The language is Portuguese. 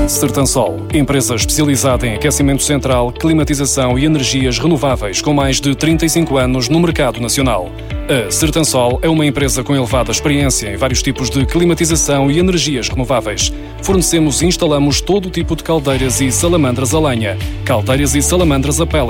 Sertansol, empresa especializada em aquecimento central, climatização e energias renováveis com mais de 35 anos no mercado nacional. A Sertansol é uma empresa com elevada experiência em vários tipos de climatização e energias renováveis. Fornecemos e instalamos todo tipo de caldeiras e salamandras a lenha, caldeiras e salamandras a pellet,